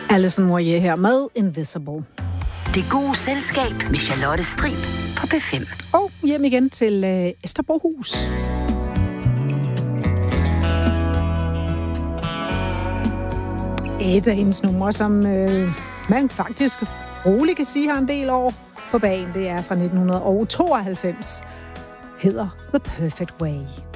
Alison Moyet her med Invisible. Det gode selskab med Charlotte Strib på P5. Og hjem igen til Esther Bohus. Et af hendes numre, som man faktisk roligt kan sige har en del år på bagen, det er fra 1992, hedder The Perfect Way.